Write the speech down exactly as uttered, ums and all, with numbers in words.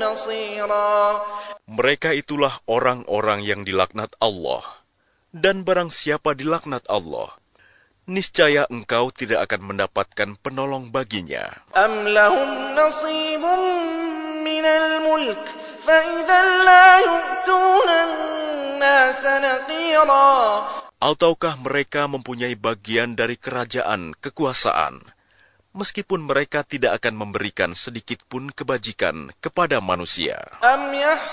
نصيرا. Mereka itulah orang-orang yang dilaknat Allah. Dan barang siapa dilaknat Allah, niscaya engkau tidak akan mendapatkan penolong baginya. أم لهم نصيب من الملك فإذا لا يؤتون الناس نقيرا. Ataukah mereka mempunyai bagian dari kerajaan, kekuasaan, meskipun mereka tidak akan memberikan sedikit pun kebajikan kepada manusia. أم